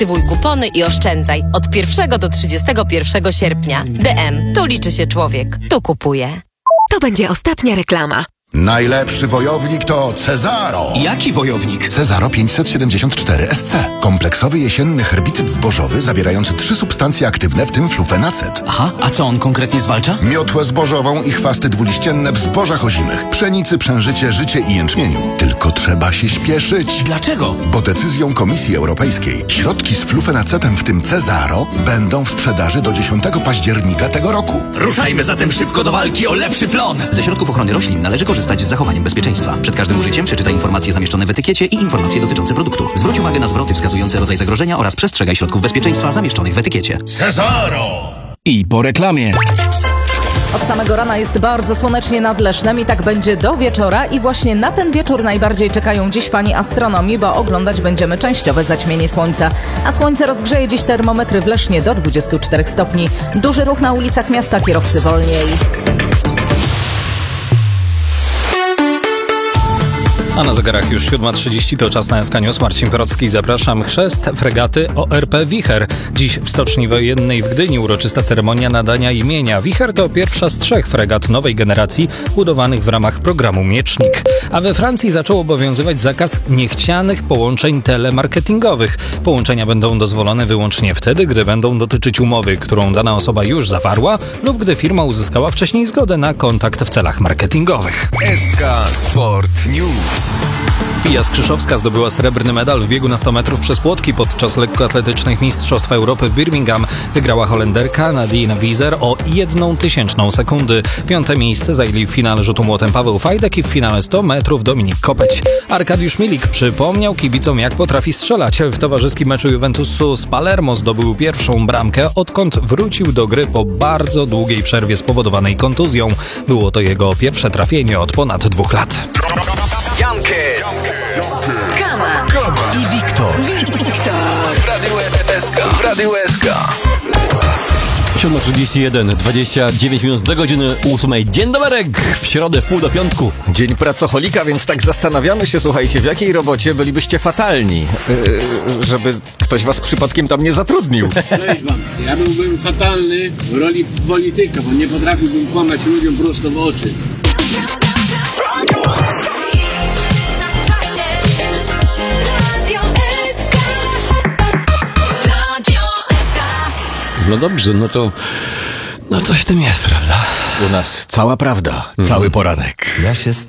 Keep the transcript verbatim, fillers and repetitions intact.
Aktywuj kupony i oszczędzaj od pierwszego do trzydziestego pierwszego sierpnia. D M. Tu liczy się człowiek. Tu kupuje. To będzie ostatnia reklama. Najlepszy wojownik to Cezaro. Jaki wojownik? Cezaro pięćset siedemdziesiąt cztery S C. Kompleksowy jesienny herbicyd zbożowy zawierający trzy substancje aktywne, w tym flufenacet. Aha, a co on konkretnie zwalcza? Miotłę zbożową i chwasty dwuliścienne w zbożach ozimych, pszenicy, przężycie, życie i jęczmieniu. Tylko trzeba się śpieszyć. Dlaczego? Bo decyzją Komisji Europejskiej środki z flufenacetem, w tym Cezaro, będą w sprzedaży do dziesiątego października tego roku. Ruszajmy zatem szybko do walki o lepszy plon. Ze środków ochrony roślin należy korzystać z zachowaniem bezpieczeństwa. Przed każdym użyciem przeczytaj informacje zamieszczone w etykiecie i informacje dotyczące produktu. Zwróć uwagę na zwroty wskazujące rodzaj zagrożenia oraz przestrzegaj środków bezpieczeństwa zamieszczonych w etykiecie. Cezaro! I po reklamie. Od samego rana jest bardzo słonecznie nad Lesznem i tak będzie do wieczora i właśnie na ten wieczór najbardziej czekają dziś fani astronomii, bo oglądać będziemy częściowe zaćmienie słońca. A słońce rozgrzeje dziś termometry w Lesznie do dwudziestu czterech stopni. Duży ruch na ulicach miasta, kierowcy wolniej. A na zegarach już siódma trzydzieści, to czas na S K News. Marcin Porocki, zapraszam. Chrzest fregaty O R P Wicher. Dziś w Stoczni Wojennej w Gdyni uroczysta ceremonia nadania imienia. Wicher to pierwsza z trzech fregat nowej generacji budowanych w ramach programu Miecznik. A we Francji zaczął obowiązywać zakaz niechcianych połączeń telemarketingowych. Połączenia będą dozwolone wyłącznie wtedy, gdy będą dotyczyć umowy, którą dana osoba już zawarła lub gdy firma uzyskała wcześniej zgodę na kontakt w celach marketingowych. S K Sport News. Pia Skrzyszowska zdobyła srebrny medal w biegu na sto metrów przez płotki podczas lekkoatletycznych Mistrzostw Europy w Birmingham. Wygrała Holenderka Nadine Wieser o jedną tysięczną sekundy. Piąte miejsce zajęli w finale rzutu młotem Paweł Fajdek i w finale sto metrów Dominik Kopeć. Arkadiusz Milik przypomniał kibicom, jak potrafi strzelać. W towarzyskim meczu Juventusu z Palermo zdobył pierwszą bramkę, odkąd wrócił do gry po bardzo długiej przerwie spowodowanej kontuzją. Było to jego pierwsze trafienie od ponad dwóch lat. Jankes, Kama i Wiktor. Wiktor W Radiu S K. W Radiu S K. siódma trzydzieści jeden, dwadzieścia dziewięć minut do godziny ósmej. Dzień doberek! W środę w pół do piątku. Dzień pracoholika, więc tak zastanawiamy się, słuchajcie, w jakiej robocie bylibyście fatalni, yy, żeby ktoś was przypadkiem tam nie zatrudnił. Cześć wam. Ja byłbym fatalny w roli polityka, bo nie potrafiłbym kłamać ludziom prosto w oczy. No dobrze, no to... No coś w tym jest, prawda? U nas cała prawda, cały poranek. Ja się